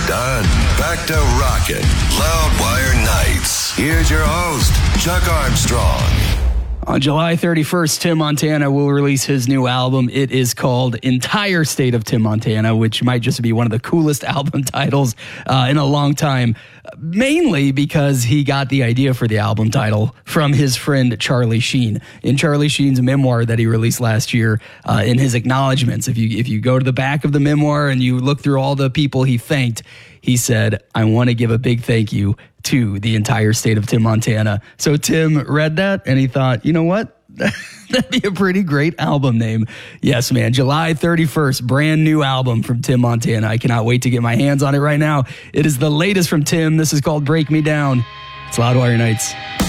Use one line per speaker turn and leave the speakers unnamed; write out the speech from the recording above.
done. Back to rockin' Loudwire Nights. Here's your host, Chuck Armstrong.
On July 31st, Tim Montana will release his new album. It is called Entire State of Tim Montana, which might just be one of the coolest album titles in a long time, mainly because he got the idea for the album title from his friend Charlie Sheen. In Charlie Sheen's memoir that he released last year, in his acknowledgments, if you go to the back of the memoir and you look through all the people he thanked, he said, "I want to give a big thank you to the entire state of Tim Montana." So Tim read that and he thought, you know what? That'd be a pretty great album name. Yes, man. July 31st, brand new album from Tim Montana. I cannot wait to get my hands on it right now. It is the latest from Tim. This is called Break Me Down. It's Loudwire Nights.